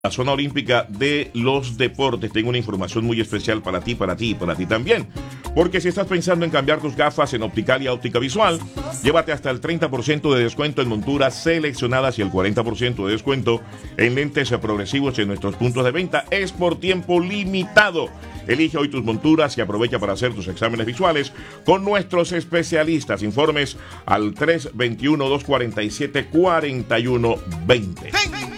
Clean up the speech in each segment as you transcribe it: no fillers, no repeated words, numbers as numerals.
La zona olímpica de los deportes. Tengo una información muy especial para ti y para ti también. Porque si estás pensando en cambiar tus gafas en Opticalia Óptica Visual, llévate hasta el 30% de descuento en monturas seleccionadas y el 40% de descuento en lentes progresivos en nuestros puntos de venta. Es por tiempo limitado. Elige hoy tus monturas y aprovecha para hacer tus exámenes visuales con nuestros especialistas. Informes al 321-247-4120.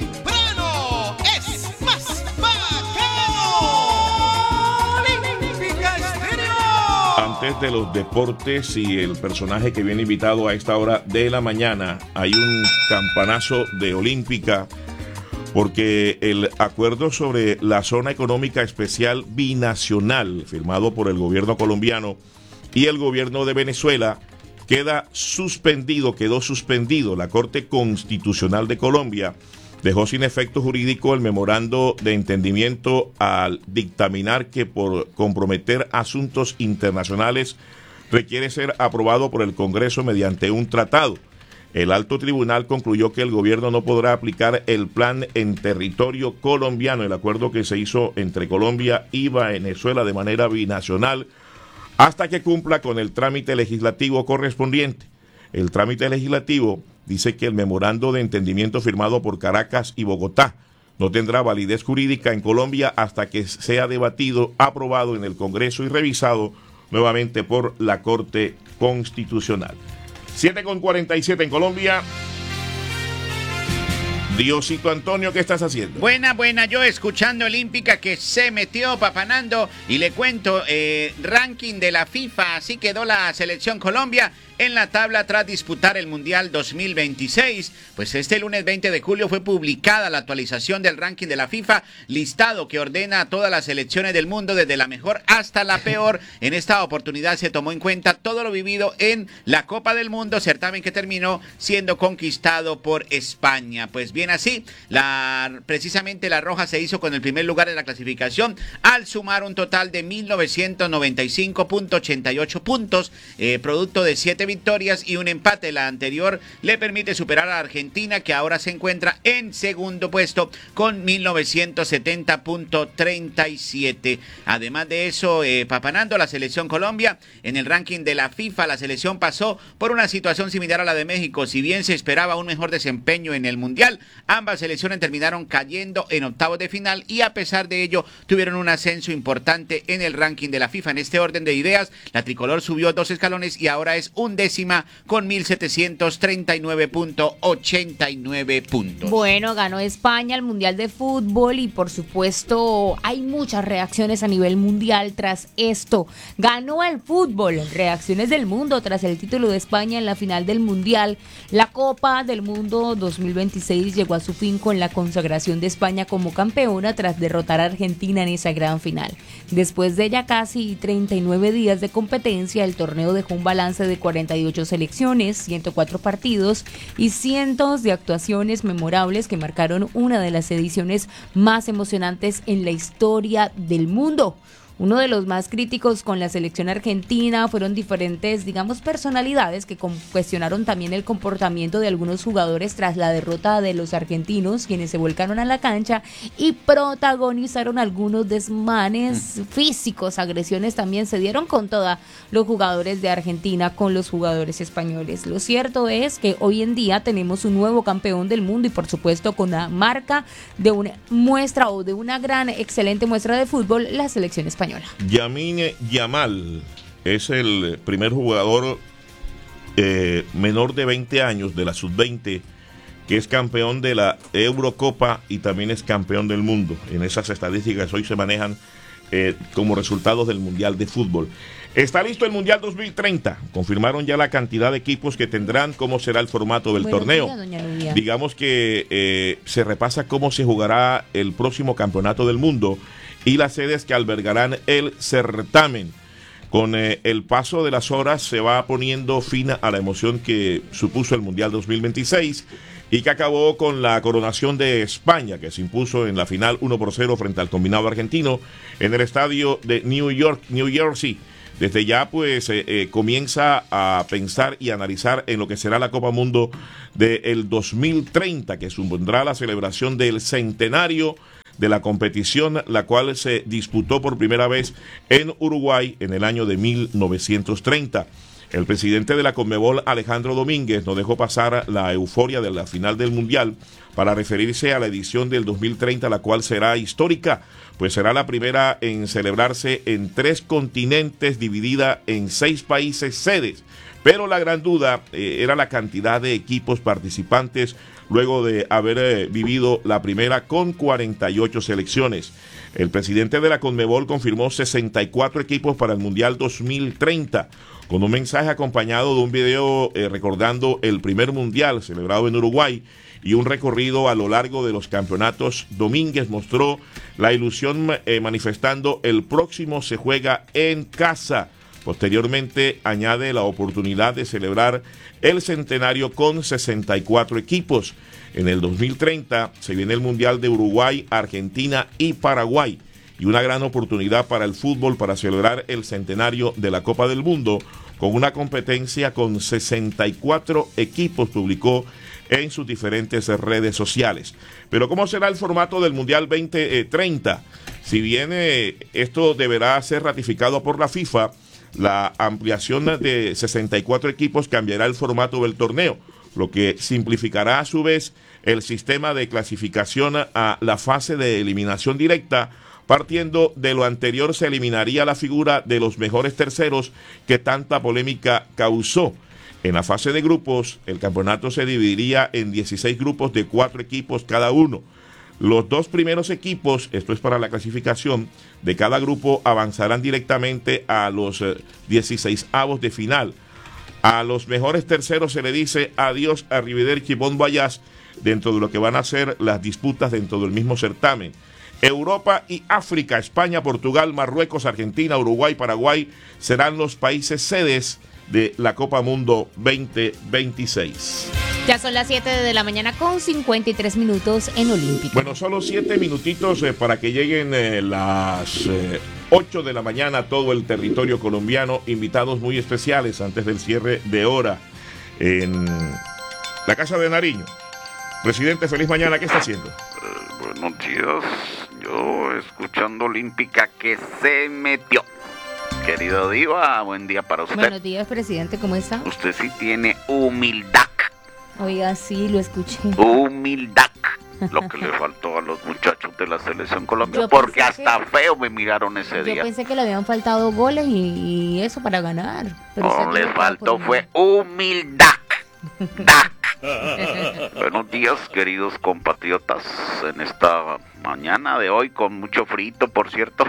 Antes de los deportes y el personaje que viene invitado a esta hora de la mañana, hay un campanazo de Olímpica porque el acuerdo sobre la zona económica especial binacional firmado por el gobierno colombiano y el gobierno de Venezuela quedó suspendido. La Corte Constitucional de Colombia dejó sin efecto jurídico el memorando de entendimiento al dictaminar que por comprometer asuntos internacionales requiere ser aprobado por el Congreso mediante un tratado. El alto tribunal concluyó que el gobierno no podrá aplicar el plan en territorio colombiano, el acuerdo que se hizo entre Colombia y Venezuela de manera binacional, hasta que cumpla con el trámite legislativo correspondiente. El trámite legislativo dice que el memorando de entendimiento firmado por Caracas y Bogotá no tendrá validez jurídica en Colombia hasta que sea debatido, aprobado en el Congreso y revisado nuevamente por la Corte Constitucional. 7:47 en Colombia. Diosito Antonio, ¿qué estás haciendo? Buena, yo escuchando Olímpica que se metió papanando y le cuento, ranking de la FIFA, así quedó la selección Colombia en la tabla tras disputar el Mundial 2026. Pues este lunes 20 de julio fue publicada la actualización del ranking de la FIFA, listado que ordena a todas las selecciones del mundo desde la mejor hasta la peor. En esta oportunidad se tomó en cuenta todo lo vivido en la Copa del Mundo, certamen que terminó siendo conquistado por España. Pues bien así, precisamente la Roja se hizo con el primer lugar en la clasificación al sumar un total de 1995.88 puntos, producto de 7 victorias y un empate. La anterior le permite superar a Argentina, que ahora se encuentra en segundo puesto con 1970.37. Además de eso, papanando la selección Colombia en el ranking de la FIFA, la selección pasó por una situación similar a la de México. Si bien se esperaba un mejor desempeño en el Mundial, ambas selecciones terminaron cayendo en octavos de final y a pesar de ello tuvieron un ascenso importante en el ranking de la FIFA. En este orden de ideas, la tricolor subió 2 escalones y ahora es undécima con 1739.89 puntos. Bueno, ganó España el Mundial de Fútbol y por supuesto hay muchas reacciones a nivel mundial tras esto. Ganó el fútbol, reacciones del mundo tras el título de España en la final del Mundial. La Copa del Mundo 2026 llegó a su fin con la consagración de España como campeona tras derrotar a Argentina en esa gran final. Después de ya casi 39 días de competencia, el torneo dejó un balance de 48 selecciones, 104 partidos y cientos de actuaciones memorables que marcaron una de las ediciones más emocionantes en la historia del mundo. Uno de los más críticos con la selección argentina fueron diferentes, personalidades que cuestionaron también el comportamiento de algunos jugadores tras la derrota de los argentinos, quienes se volcaron a la cancha y protagonizaron algunos desmanes físicos, agresiones también se dieron con todos los jugadores de Argentina con los jugadores españoles. Lo cierto es que hoy en día tenemos un nuevo campeón del mundo y por supuesto con la marca de una muestra o de una gran, excelente muestra de fútbol, la selección española. Lamine Yamal es el primer jugador menor de 20 años de la sub-20 que es campeón de la Eurocopa y también es campeón del mundo. En esas estadísticas hoy se manejan como resultados del Mundial de Fútbol. Está listo el Mundial 2030. Confirmaron ya la cantidad de equipos que tendrán, cómo será el formato del torneo. Digamos que se repasa cómo se jugará el próximo campeonato del mundo y las sedes que albergarán el certamen. Con el paso de las horas se va poniendo fin a la emoción que supuso el Mundial 2026 y que acabó con la coronación de España, que se impuso en la final 1-0 frente al combinado argentino en el estadio de New Jersey. Desde ya pues comienza a pensar y analizar en lo que será la Copa Mundo del 2030, que supondrá la celebración del centenario de la competición, la cual se disputó por primera vez en Uruguay en el año de 1930. El presidente de la Conmebol, Alejandro Domínguez, no dejó pasar la euforia de la final del Mundial para referirse a la edición del 2030, la cual será histórica, pues será la primera en celebrarse en 3 continentes, dividida en 6 países sedes. Pero la gran duda era la cantidad de equipos participantes luego de haber vivido la primera con 48 selecciones. El presidente de la Conmebol confirmó 64 equipos para el Mundial 2030, con un mensaje acompañado de un video recordando el primer Mundial celebrado en Uruguay y un recorrido a lo largo de los campeonatos. Domínguez mostró la ilusión manifestando: el próximo se juega en casa. Posteriormente añade la oportunidad de celebrar el centenario con 64 equipos. En el 2030 se viene el Mundial de Uruguay, Argentina y Paraguay, y una gran oportunidad para el fútbol para celebrar el centenario de la Copa del Mundo con una competencia con 64 equipos, publicó en sus diferentes redes sociales. Pero ¿cómo será el formato del Mundial 2030? Si bien esto deberá ser ratificado por la FIFA, la ampliación de 64 equipos cambiará el formato del torneo, lo que simplificará a su vez el sistema de clasificación a la fase de eliminación directa. Partiendo de lo anterior, se eliminaría la figura de los mejores terceros que tanta polémica causó. En la fase de grupos, el campeonato se dividiría en 16 grupos de 4 equipos cada uno. Los 2 primeros equipos, esto es para la clasificación, de cada grupo avanzarán directamente a los 16avos de final. A los mejores terceros se le dice adiós, arrivederci, bon voyage, dentro de lo que van a ser las disputas dentro del mismo certamen. Europa y África, España, Portugal, Marruecos, Argentina, Uruguay, Paraguay serán los países sedes de la Copa Mundo 2026. Ya son las 7 de la mañana con 53 minutos en Olímpica. Bueno, solo 7 minutitos para que lleguen las 8 de la mañana a todo el territorio colombiano. Invitados muy especiales antes del cierre de hora en la Casa de Nariño. Presidente, feliz mañana. ¿Qué está haciendo? Buenos días. Yo escuchando Olímpica que se metió. Querido Diva, buen día para usted. Buenos días, presidente, ¿cómo está? Usted sí tiene humildad. Oiga, sí, lo escuché. Humildad. Lo que le faltó a los muchachos de la Selección Colombia. Yo Porque pensé hasta feo me miraron ese Yo día. pensé que le habían faltado goles y eso para ganar. Pero No usted les tiene faltó, por fue humildad. Buenos días, queridos compatriotas, en esta mañana de hoy, con mucho frito, por cierto.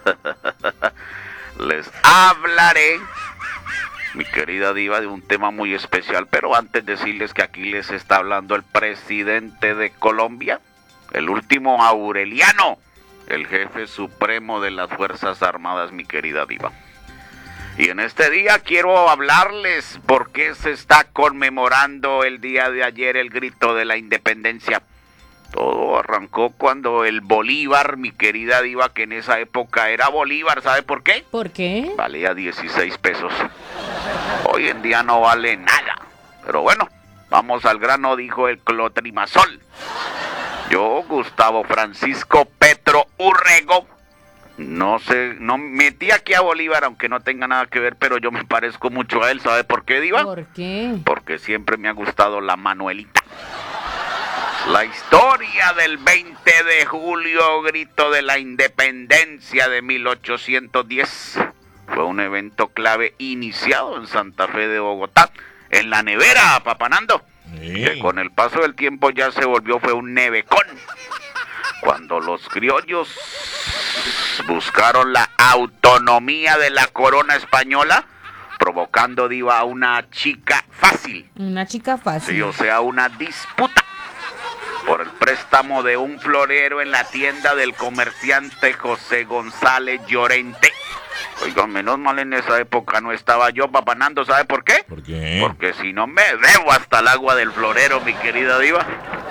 Les hablaré, mi querida Diva, de un tema muy especial, pero antes decirles que aquí les está hablando el presidente de Colombia, el último Aureliano, el jefe supremo de las Fuerzas Armadas, mi querida Diva. Y en este día quiero hablarles por qué se está conmemorando el día de ayer el grito de la independencia. Todo arrancó cuando el Bolívar, mi querida Diva, que en esa época era Bolívar, ¿sabe por qué? ¿Por qué? Valía 16 pesos. Hoy en día no vale nada. Pero bueno, vamos al grano, dijo el clotrimazol. Yo, Gustavo Francisco Petro Urrego, no sé, no metí aquí a Bolívar, aunque no tenga nada que ver, pero yo me parezco mucho a él. ¿Sabe por qué, Diva? ¿Por qué? Porque siempre me ha gustado la Manuelita. La historia del 20 de julio, grito de la independencia de 1810, fue un evento clave iniciado en Santa Fe de Bogotá, en la nevera, Papanando, que con el paso del tiempo ya se volvió, fue un nevecón. Cuando los criollos buscaron la autonomía de la corona española, provocando, Diva, una chica fácil. Una chica fácil. Sí, o sea, una disputa por el préstamo de un florero en la tienda del comerciante José González Llorente. Oiga, menos mal en esa época no estaba yo, Papanando, ¿sabe por qué? ¿Por qué? Porque si no me bebo hasta el agua del florero, mi querida Diva.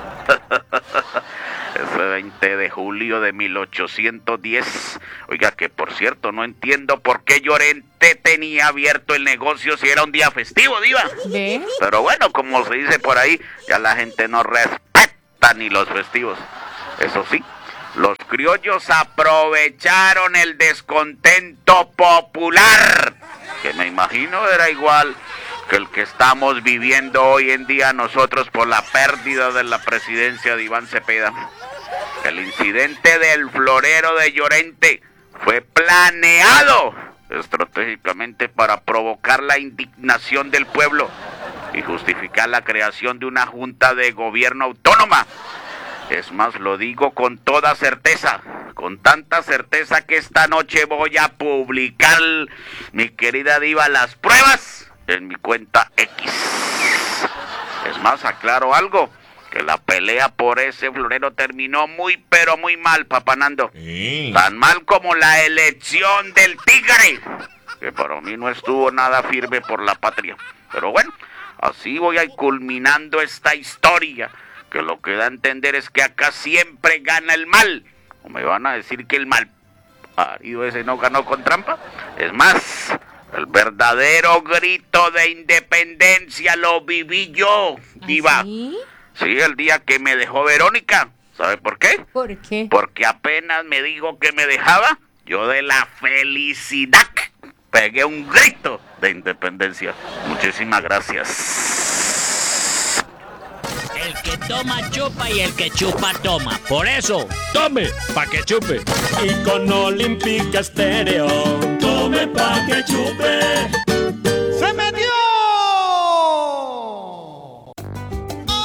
Ese 20 de julio de 1810. Oiga, que por cierto, no entiendo por qué Llorente tenía abierto el negocio si era un día festivo, Diva. ¿Ve? Pero bueno, como se dice por ahí, ya la gente no respeta ni los festivos. Eso sí, Los criollos aprovecharon el descontento popular, que me imagino era igual que el que estamos viviendo hoy en día nosotros por la pérdida de la presidencia de Iván Cepeda. El incidente del florero de Llorente fue planeado estratégicamente para provocar la indignación del pueblo y justificar la creación de una junta de gobierno autónoma. Es más, lo digo con toda certeza, con tanta certeza que esta noche voy a publicar, mi querida diva, las pruebas en mi cuenta X. Es más, aclaro algo, que la pelea por ese florero terminó muy pero muy mal, Papá Nando. Tan mal como la elección del Tigre, que para mí no estuvo nada firme por la patria. Pero bueno, así voy a ir culminando esta historia, que lo que da a entender es que acá siempre gana el mal. ¿O me van a decir que el mal parido ese no ganó con trampa? Es más, el verdadero grito de independencia lo viví yo, diva. ¿Sí? Sí, el día que me dejó Verónica. ¿Sabe por qué? ¿Por qué? Porque apenas me dijo que me dejaba, yo de la felicidad pegué un grito de independencia. Muchísimas gracias. El que toma chupa y el que chupa toma. Por eso, tome pa' que chupe. Y con Olímpica Estéreo, tome pa' que chupe.